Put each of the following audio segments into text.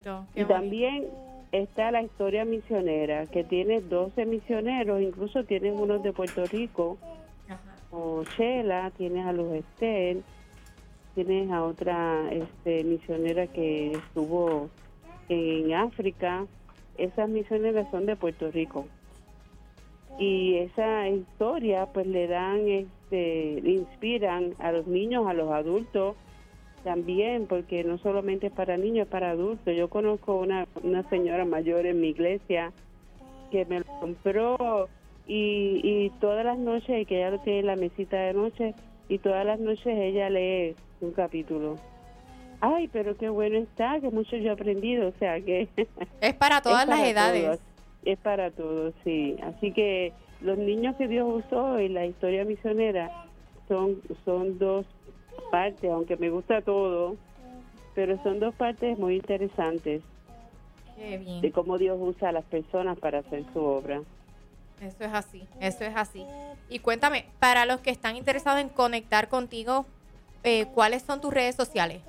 bonito. Y también está la historia misionera, que tiene 12 misioneros, incluso tienes unos de Puerto Rico, o Sheila, tienes a Luz Estel, tienes a otra misionera que estuvo en África. Esas misioneras son de Puerto Rico. Y esa historia pues le dan, inspiran a los niños, a los adultos también, porque no solamente es para niños, es para adultos. Yo conozco una señora mayor en mi iglesia que me lo compró y todas las noches, que ella lo tiene en la mesita de noche, y todas las noches ella lee un capítulo. Ay, pero qué bueno está, que mucho yo he aprendido, o sea que... Es para todas las edades. Todos, es para todos, sí. Así que los niños que Dios usó en la historia misionera son dos partes, aunque me gusta todo, pero son dos partes muy interesantes. Qué bien. De cómo Dios usa a las personas para hacer su obra. Eso es así, eso es así. Y cuéntame, para los que están interesados en conectar contigo, ¿cuáles son tus redes sociales?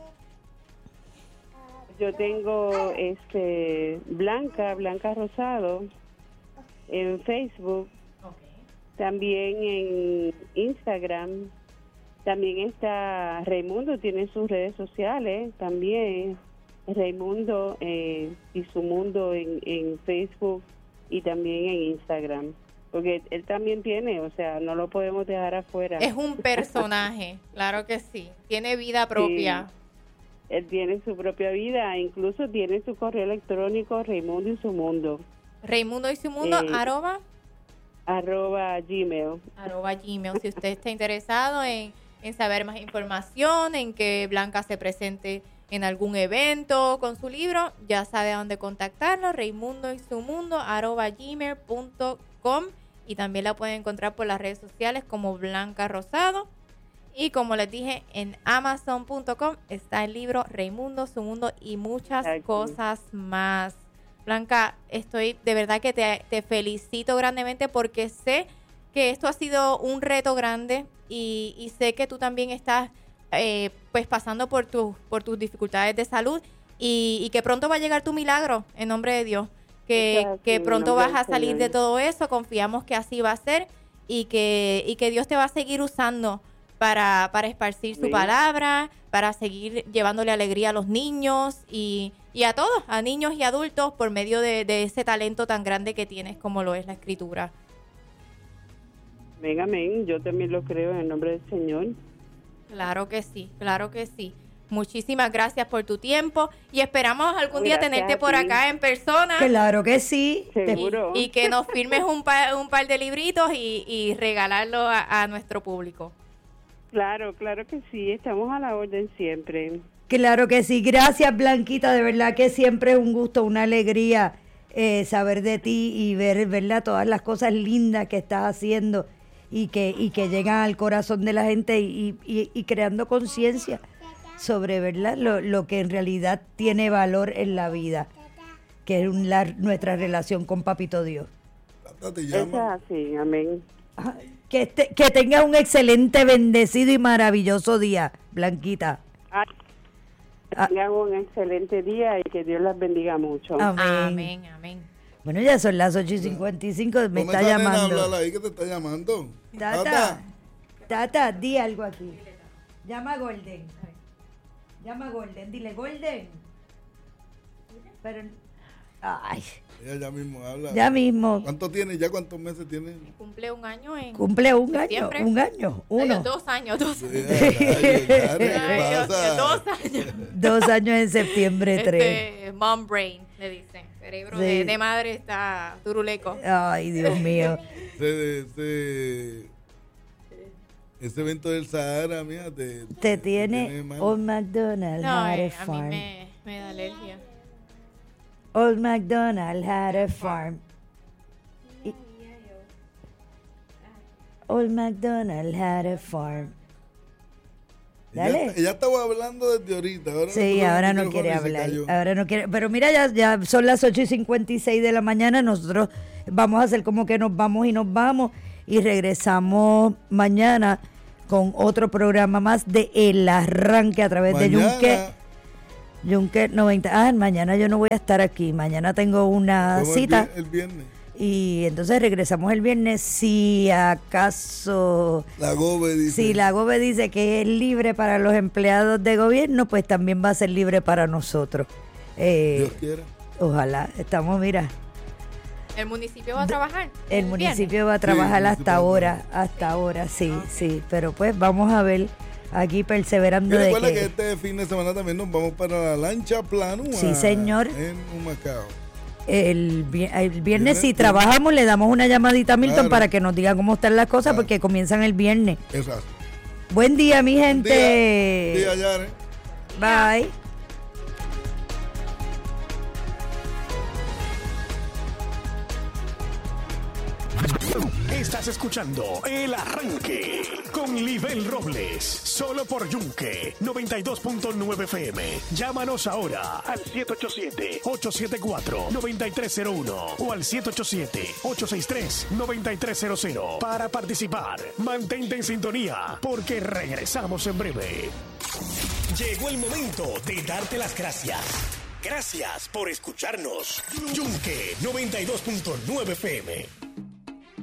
Yo tengo Blanca Rosado en Facebook, también en Instagram, también está Raimundo, tiene sus redes sociales también, Raimundo y su mundo en Facebook y también en Instagram, porque él también tiene, o sea, no lo podemos dejar afuera. Es un personaje, claro que sí, tiene vida propia. Sí. Él tiene su propia vida, incluso tiene su correo electrónico, Raimundo y su mundo. Raimundo y su mundo, @ Gmail. @Gmail. Si usted está interesado en saber más información, en que Blanca se presente en algún evento con su libro, ya sabe a dónde contactarlo, Raimundo y su mundo, @gmail.com, y también la pueden encontrar por las redes sociales como Blanca Rosado. Y como les dije, en Amazon.com está el libro Raimundo, su mundo y muchas cosas más. Blanca, de verdad que te felicito grandemente, porque sé que esto ha sido un reto grande y sé que tú también estás pues pasando por tus dificultades de salud y que pronto va a llegar tu milagro en nombre de Dios, que pronto vas a salir de todo eso. Confiamos que así va a ser y que Dios te va a seguir usando para esparcir su palabra, para seguir llevándole alegría a los niños y a todos, a niños y adultos, por medio de ese talento tan grande que tienes como lo es la escritura. Amén, amén. Yo también lo creo en el nombre del Señor. Claro que sí, claro que sí. Muchísimas gracias por tu tiempo y esperamos algún día tenerte por acá en persona. Claro que sí. Seguro. Y que nos firmes un par de libritos y regalarlo a nuestro público. Claro que sí, estamos a la orden siempre. Claro que sí, gracias Blanquita, de verdad que siempre es un gusto, una alegría saber de ti y ver, ¿verdad?, todas las cosas lindas que estás haciendo y que llegan al corazón de la gente y creando conciencia sobre, ¿verdad?, lo que en realidad tiene valor en la vida, que es nuestra relación con Papito Dios. Eso es así, amén. Que tengas un excelente, bendecido y maravilloso día, Blanquita. Que tengan un excelente día y que Dios las bendiga mucho. Amén. Amén, amén. Bueno, ya son las 8:55, me está llamando. Habla ahí que te está llamando. Tata, di algo aquí. Llama a Golden. Dile Golden. Pero, ay. Ella ya mismo habla. Ya mismo. ¿Cuánto tiene? ¿Ya cuántos meses tiene? Cumple un año en Cumple un septiembre. año. Uno. 2 años. 2 años. 2 años en septiembre 3. Mom brain, le dicen. Cerebro Sí. de madre está turuleco. Ay, Dios mío. Ese evento del Sahara, mira, te tiene Old MacDonald had a A farm. mí me da alergia. Old MacDonald had a farm. Old MacDonald had a farm. Dale. Ella estaba hablando desde ahorita. Ahora no quiere hablar. Ahora no quiere. Pero mira, ya son las 8:56 de la mañana. Nosotros vamos a hacer como que nos vamos y regresamos mañana con otro programa más de El Arranque a través de Yunque. Yunque 90. Mañana yo no voy a estar aquí. Mañana tengo una cita. El viernes. Y entonces regresamos el viernes. Si acaso la GOBE dice. Si la GOBE dice que es libre para los empleados de gobierno, pues también va a ser libre para nosotros. Dios quiera. Ojalá. Estamos, mira. ¿El municipio va a trabajar? El municipio va a trabajar hasta ahora, sí, sí. Pero pues vamos a ver, aquí perseverando. Y recuerda que este fin de semana también nos vamos para la lancha Planúa. Sí, señor. En Humacao. El viernes si trabajamos le damos una llamadita a Milton para que nos diga cómo están las cosas porque comienzan el viernes. Exacto. Buen día, mi gente. Buen día, Yare. Bye. Estás escuchando El Arranque con Libel Robles, solo por Yunque 92.9 FM. Llámanos ahora al 787-874-9301 o al 787-863-9300 para participar. Mantente en sintonía porque regresamos en breve. Llegó el momento de darte las gracias. Gracias por escucharnos. Yunque 92.9 FM.